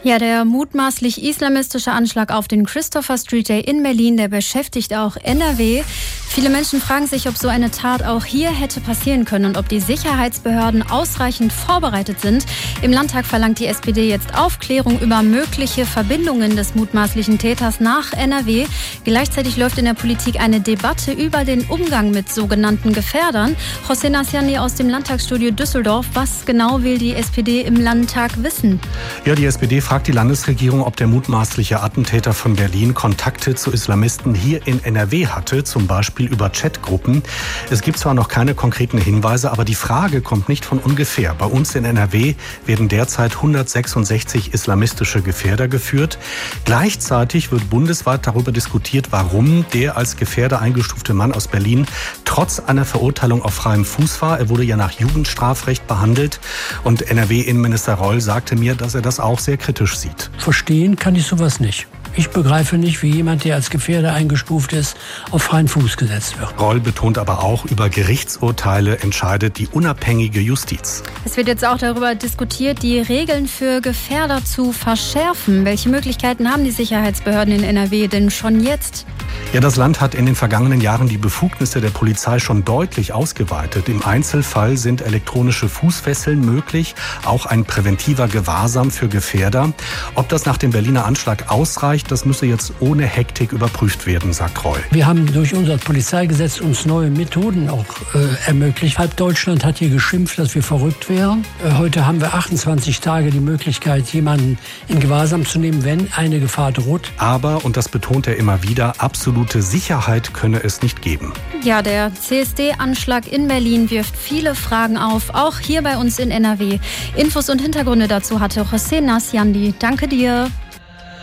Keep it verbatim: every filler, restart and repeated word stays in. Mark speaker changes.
Speaker 1: Ja, der mutmaßlich islamistische Anschlag auf den Christopher Street Day in Berlin, der beschäftigt auch N R W. Viele Menschen fragen sich, ob so eine Tat auch hier hätte passieren können und ob die Sicherheitsbehörden ausreichend vorbereitet sind. Im Landtag verlangt die S P D jetzt Aufklärung über mögliche Verbindungen des mutmaßlichen Täters nach N R W. Gleichzeitig läuft in der Politik eine Debatte über den Umgang mit sogenannten Gefährdern. José Nasciani aus dem Landtagsstudio Düsseldorf. Was genau will die S P D im Landtag wissen?
Speaker 2: Ja, die S P D fragt die Landesregierung, ob der mutmaßliche Attentäter von Berlin Kontakte zu Islamisten hier in N R W hatte, zum Beispiel über Chatgruppen. Es gibt zwar noch keine konkreten Hinweise, aber die Frage kommt nicht von ungefähr. Bei uns in N R W werden derzeit hundertsechsundsechzig islamistische Gefährder geführt. Gleichzeitig wird bundesweit darüber diskutiert, warum der als Gefährder eingestufte Mann aus Berlin trotz einer Verurteilung auf freiem Fuß war. Er wurde ja nach Jugendstrafrecht behandelt und N R W-Innenminister Reul sagte mir, dass er das auch sehr kritisch sieht.
Speaker 3: Verstehen kann ich sowas nicht. Ich begreife nicht, wie jemand, der als Gefährder eingestuft ist, auf freien Fuß gesetzt wird.
Speaker 2: Reul betont aber auch, über Gerichtsurteile entscheidet die unabhängige Justiz.
Speaker 1: Es wird jetzt auch darüber diskutiert, die Regeln für Gefährder zu verschärfen. Welche Möglichkeiten haben die Sicherheitsbehörden in N R W denn schon jetzt?
Speaker 2: Ja, das Land hat in den vergangenen Jahren die Befugnisse der Polizei schon deutlich ausgeweitet. Im Einzelfall sind elektronische Fußfesseln möglich, auch ein präventiver Gewahrsam für Gefährder. Ob das nach dem Berliner Anschlag ausreicht, das müsse jetzt ohne Hektik überprüft werden, sagt Reul.
Speaker 3: Wir haben durch unser Polizeigesetz uns neue Methoden auch äh, ermöglicht. Halb Deutschland hat hier geschimpft, dass wir verrückt wären. Äh, heute haben wir achtundzwanzig Tage die Möglichkeit, jemanden in Gewahrsam zu nehmen, wenn eine Gefahr droht.
Speaker 2: Aber, und das betont er immer wieder, absolute Sicherheit könne es nicht geben.
Speaker 1: Ja, der C S D-Anschlag in Berlin wirft viele Fragen auf, auch hier bei uns in N R W. Infos und Hintergründe dazu hatte José Nasciani. Danke dir.